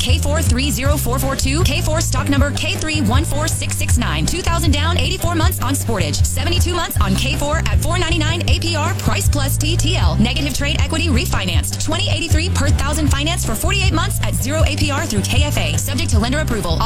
K430442, K4 stock number K314669. 2000 down, 84 months on Sportage. 72 months on K4 at $499 APR, price plus TTL. Negative trade equity refinanced. 2083 per thousand finance for 48 months at 0 APR through KFA. Subject to lender approval.